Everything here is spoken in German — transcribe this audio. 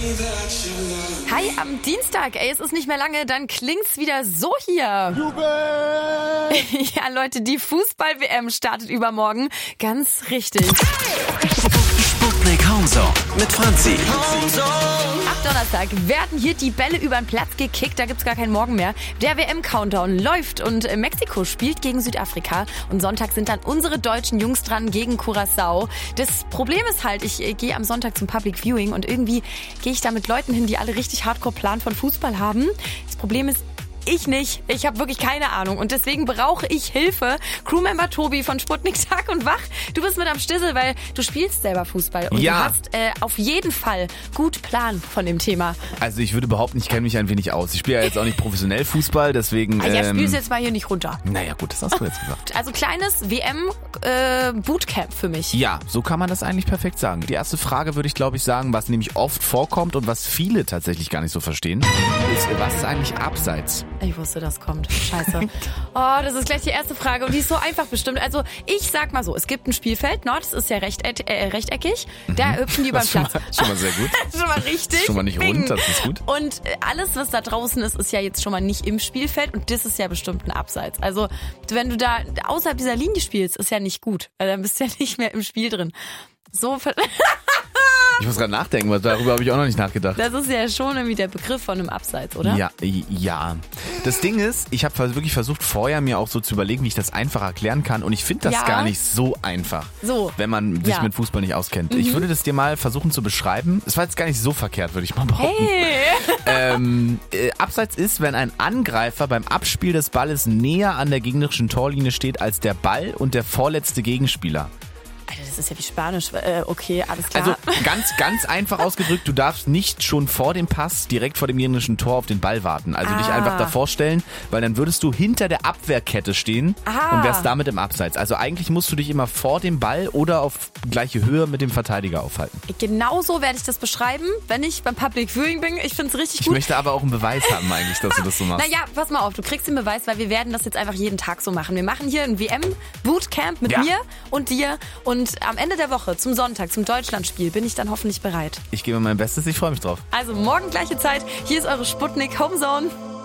Hi, am Dienstag, es ist nicht mehr lange, dann klingt's wieder so hier. Ja, Leute, die Fußball-WM startet übermorgen. Ganz richtig. Sputnik Homezone mit Franzi. Ab Donnerstag werden hier die Bälle über den Platz gekickt, da gibt's gar keinen Morgen mehr. Der WM-Countdown läuft und Mexiko spielt gegen Südafrika und Sonntag sind dann unsere deutschen Jungs dran gegen Curaçao. Das Problem ist halt, ich gehe am Sonntag zum Public Viewing und irgendwie gehe ich da mit Leuten hin, die alle richtig Hardcore-Plan von Fußball haben. Das Problem ist, ich nicht. Ich habe wirklich keine Ahnung und deswegen brauche ich Hilfe. Crewmember Tobi von Sputnik Tag und Wach, du bist mit am Stissel, weil du spielst selber Fußball und du hast auf jeden Fall gut Plan von dem Thema. Also ich würde behaupten, ich kenne mich ein wenig aus. Ich spiele ja jetzt auch nicht professionell Fußball, deswegen... Ja, spielst jetzt mal hier nicht runter. Naja gut, das hast du jetzt gesagt. Also kleines WM-Bootcamp für mich. Ja, so kann man das eigentlich perfekt sagen. Die erste Frage würde ich, glaube ich, sagen, was nämlich oft vorkommt und was viele tatsächlich gar nicht so verstehen, ist, was ist eigentlich Abseits? Ich wusste, das kommt. Scheiße. Oh, das ist gleich die erste Frage und die ist so einfach bestimmt. Also ich sag mal so, es gibt ein Spielfeld, das ist ja rechteckig, da hüpfen die über den Platz. Schon mal sehr gut. Schon mal richtig. Schon mal nicht rund, das ist gut. Und alles, was da draußen ist ja jetzt schon mal nicht im Spielfeld und das ist ja bestimmt ein Abseits. Also wenn du da außerhalb dieser Linie spielst, ist ja nicht gut, weil dann bist du ja nicht mehr im Spiel drin. So... Ich muss gerade nachdenken, weil darüber habe ich auch noch nicht nachgedacht. Das ist ja schon irgendwie der Begriff von einem Abseits, oder? Ja. Das Ding ist, ich habe wirklich versucht, vorher mir auch so zu überlegen, wie ich das einfach erklären kann. Und ich finde das gar nicht so einfach, wenn man sich mit Fußball nicht auskennt. Ich würde das dir mal versuchen zu beschreiben. Es war jetzt gar nicht so verkehrt, würde ich mal behaupten. Hey. Abseits ist, wenn ein Angreifer beim Abspiel des Balles näher an der gegnerischen Torlinie steht als der Ball und der vorletzte Gegenspieler. Alter, das ist ja wie Spanisch. Okay, alles klar. Also ganz einfach ausgedrückt, du darfst nicht schon vor dem Pass direkt vor dem gegnerischen Tor auf den Ball warten. Also dich einfach davor stellen, weil dann würdest du hinter der Abwehrkette stehen und wärst damit im Abseits. Also eigentlich musst du dich immer vor dem Ball oder auf gleiche Höhe mit dem Verteidiger aufhalten. Genauso werde ich das beschreiben, wenn ich beim Public Viewing bin. Ich finde es richtig gut. Ich möchte aber auch einen Beweis haben eigentlich, dass du das so machst. Naja, pass mal auf, du kriegst den Beweis, weil wir werden das jetzt einfach jeden Tag so machen. Wir machen hier ein WM-Bootcamp mit mir und dir und am Ende der Woche, zum Sonntag, zum Deutschlandspiel, bin ich dann hoffentlich bereit. Ich gebe mein Bestes, ich freue mich drauf. Also morgen gleiche Zeit, hier ist eure Sputnik Homezone.